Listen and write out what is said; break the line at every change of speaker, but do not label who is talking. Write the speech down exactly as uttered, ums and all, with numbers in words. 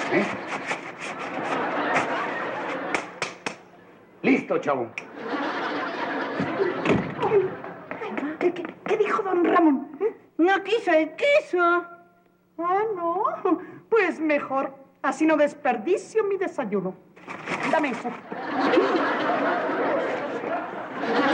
¿Eh? Listo, chavo.
¿Qué, qué, qué dijo don Ramón?
No quiso el queso.
Ah, no. Pues mejor. Así no desperdicio mi desayuno. Dame eso.